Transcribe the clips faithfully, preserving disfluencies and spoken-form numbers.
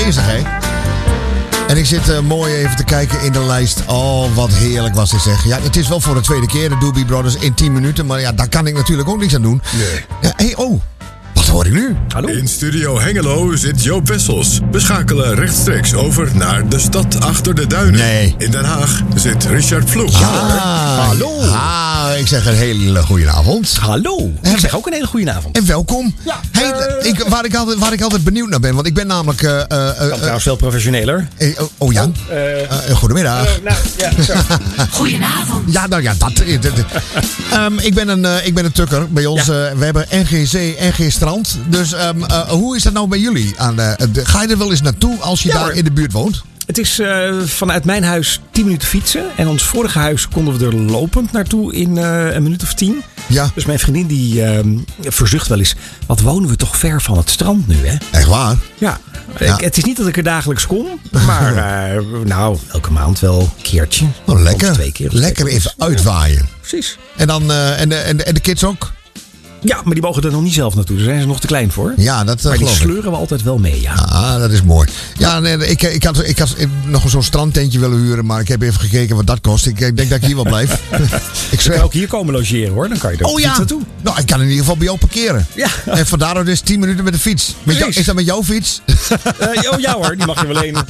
dinsdag, hè? En ik zit uh, mooi even te kijken in de lijst. Oh, wat heerlijk was dit, zeg. Ja, het is wel voor de tweede keer, de Doobie Brothers, in tien minuten. Maar ja, daar kan ik natuurlijk ook niks aan doen. Nee. Ja, hey, oh, wat hoor ik nu? Hallo. In Studio Hengelo zit Joop Wessels. We schakelen rechtstreeks over naar de stad achter de duinen. Nee. In Den Haag zit Richard Vloeg. Ja, hallo. Ah, ik zeg een hele goede avond. Hallo. Ik zeg ook een hele goede avond. En welkom. Ja, hey, uh, ik, waar, ik altijd, waar ik altijd benieuwd naar ben, want ik ben namelijk... Uh, uh, kan trouwens veel professioneler. Uh, oh, oh ja. Oh, uh, uh, goedemiddag. Uh, nou, ja, zo. Goedenavond. Ja, nou ja, dat... dat, dat. um, ik, ben een, uh, ik ben een tukker. Bij ons, ja. uh, we hebben N G Zee, N G Strand. Dus um, uh, hoe is dat nou bij jullie? Aan de, de, ga je er wel eens naartoe als je ja, daar hoor. in de buurt woont? Het is uh, vanuit mijn huis tien minuten fietsen. En ons vorige huis konden we er lopend naartoe in uh, een minuut of tien. Ja. Dus mijn vriendin die uh, verzucht wel eens. Wat wonen we toch ver van het strand nu, hè? Echt waar? Ja. ja. Ik, het is niet dat ik er dagelijks kom. Maar uh, nou, elke maand wel een keertje. Oh, lekker. Of twee keer. Of lekker twee even uitwaaien. Ja, precies. En, dan, uh, en, de, en, de, en de kids ook? Ja, maar die mogen er nog niet zelf naartoe. Daar zijn ze nog te klein voor. Ja, dat uh, maar die geloof sleuren ik. we altijd wel mee, ja. Ah, dat is mooi. Ja, nee, ik, ik, had, ik had nog zo'n strandtentje willen huren, maar ik heb even gekeken wat dat kost. Ik, ik denk dat ik hier wel blijf. ik je kan ook hier komen logeren, hoor. Dan kan je er oh, ja. naartoe. Nou, ik kan in ieder geval bij jou parkeren. Ja. En vandaar dus tien minuten met de fiets. Met jou, is dat met jouw fiets? uh, oh ja hoor, die mag je wel lenen.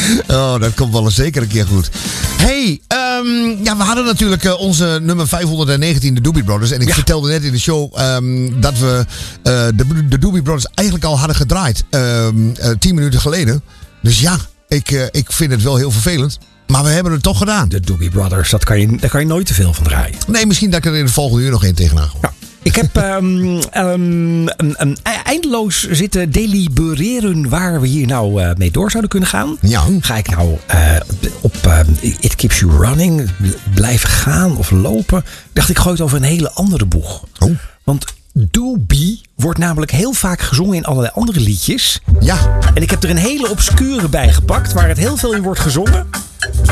Oh, dat komt wel een zeker een keer goed. Hey, um, ja, we hadden natuurlijk uh, onze nummer vijfhonderdnegentien, de Doobie Brothers. En ik ja. vertelde net in de show um, dat we uh, de, de Doobie Brothers eigenlijk al hadden gedraaid. Um, uh, tien minuten geleden. Dus ja, ik, uh, ik vind het wel heel vervelend. Maar we hebben het toch gedaan. De Doobie Brothers, dat kan je, daar kan je nooit te veel van draaien. Nee, misschien dat ik er in de volgende uur nog één tegenaan gooi. Ja. Ik heb um, um, um, um, eindeloos zitten delibereren waar we hier nou uh, mee door zouden kunnen gaan. Ja. Ga ik nou uh, op uh, It Keeps You Running blijven gaan of lopen? Dacht ik, gooi het over een hele andere boeg. Oh. Want Doobie wordt namelijk heel vaak gezongen in allerlei andere liedjes. Ja. En ik heb er een hele obscure bij gepakt waar het heel veel in wordt gezongen.